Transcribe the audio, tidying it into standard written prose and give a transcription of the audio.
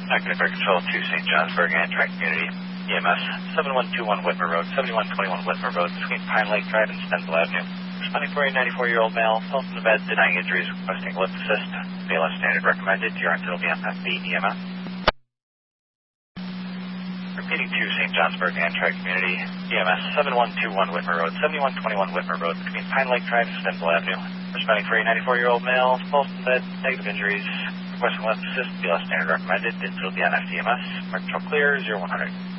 Active Air Control to St. Johnsburg and Track Community. EMS 7121 Whitmer Road, 7121 Whitmer Road, between Pine Lake Drive and Stenzel Avenue. Responding for a 94-year-old male, fell from the bed, denying injuries, requesting lift assist. BLS standard recommended. Your until BFFB EMS. Repeating to St. Johnsburg and Track Community. EMS 7121 Whitmer Road, 7121 Whitmer Road, between Pine Lake Drive and Stenzel Avenue. Responding for a 94-year-old male, fell from the bed, negative injuries, requesting lift assist. BLS standard recommended. Until BFFB EMS. Mark control clear, 0100.